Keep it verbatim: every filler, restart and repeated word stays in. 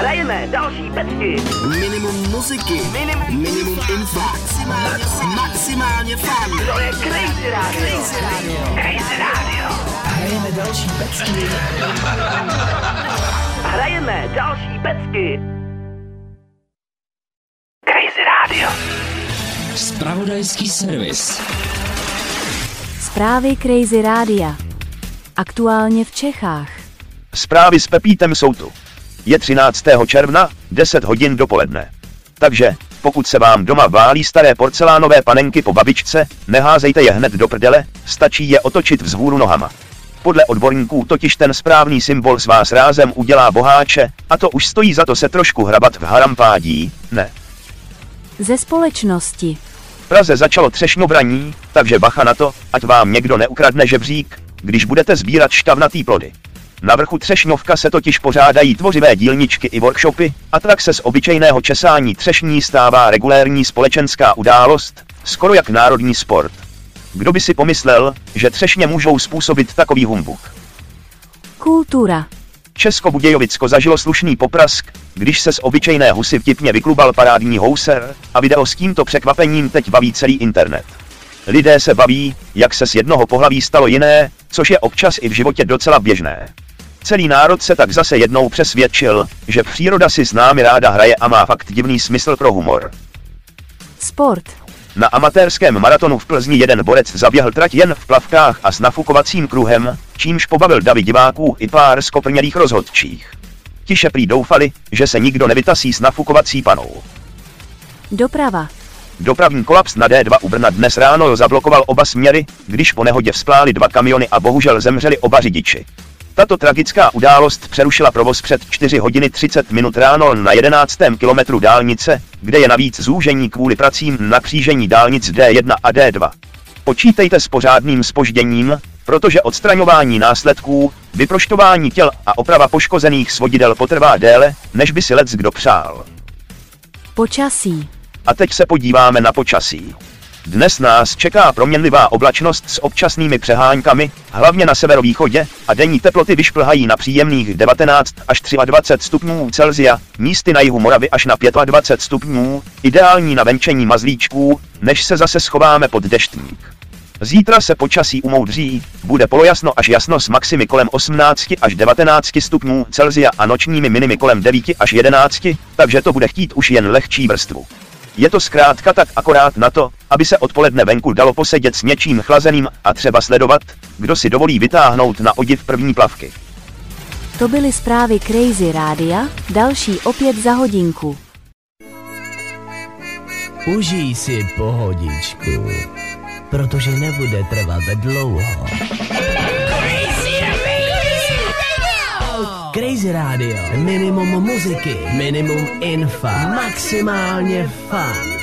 Hrajeme další pecky. Minimum muziky. Minimum, minimum info. Maximálně, maximálně fun. To je Crazy Radio. Crazy Radio. Crazy Radio. Hrajeme další pecky. Hrajeme další pecky. Crazy Radio. Zpravodajský servis. Zprávy Crazy Rádia. Aktuálně v Čechách. Zprávy s Pepítem jsou tu. Je třináctého června, deset hodin dopoledne. Takže, pokud se vám doma válí staré porcelánové panenky po babičce, neházejte je hned do prdele, stačí je otočit vzhůru nohama. Podle odborníků totiž ten správný symbol s vás rázem udělá boháče, a to už stojí za to se trošku hrabat v harampádí, ne. Ze společnosti. V Praze začalo třešňobraní, takže bacha na to, ať vám někdo neukradne žebřík, když budete sbírat štavnatý plody. Na vrchu Třešňovka se totiž pořádají tvořivé dílničky i workshopy, a tak se z obyčejného česání třešní stává regulérní společenská událost, skoro jak národní sport. Kdo by si pomyslel, že třešně můžou způsobit takový humbuk? Kultura. Českobudějovicko zažilo slušný poprask, když se z obyčejné husy vtipně vyklubal parádní houser, a video s tímto překvapením teď baví celý internet. Lidé se baví, jak se z jednoho pohlaví stalo jiné, což je občas i v životě docela běžné. Celý národ se tak zase jednou přesvědčil, že příroda si s námi ráda hraje a má fakt divný smysl pro humor. Sport. Na amatérském maratonu v Plzni jeden borec zaběhl trať jen v plavkách a s nafukovacím kruhem, čímž pobavil davy diváků i pár skoprnělých rozhodčích. Tiše prý doufali, že se nikdo nevytasí s nafukovací panou. Doprava. Dopravní kolaps na D dva u Brna dnes ráno zablokoval oba směry, když po nehodě vzplály dva kamiony a bohužel zemřeli oba řidiči. Tato tragická událost přerušila provoz před čtyři hodiny třicet minut ráno na jedenáctém kilometru dálnice, kde je navíc zúžení kvůli pracím na křížení dálnic D jedna a D dva. Počítejte s pořádným zpožděním, protože odstraňování následků, vyproštování těl a oprava poškozených svodidel potrvá déle, než by si leckdo přál. Počasí. A teď se podíváme na počasí. Dnes nás čeká proměnlivá oblačnost s občasnými přeháňkami, hlavně na severovýchodě, a denní teploty vyšplhají na příjemných devatenáct až dvacet tři stupňů Celsia, místy na jihu Moravy až na dvacet pět stupňů, ideální na venčení mazlíčků, než se zase schováme pod deštník. Zítra se počasí umoudří, bude polojasno až jasno s maximy kolem osmnáct až devatenáct stupňů Celsia a nočními minimy kolem devět až jedenáct, takže to bude chtít už jen lehčí vrstvu. Je to zkrátka tak akorát na to, aby se odpoledne venku dalo posedět s něčím chlazeným a třeba sledovat, kdo si dovolí vytáhnout na odiv první plavky. To byly zprávy Crazy Rádia, další opět za hodinku. Užij si pohodičku, protože nebude trvat dlouho. Crazy Radio. Minimum muziky, minimum infa, maximálně fun.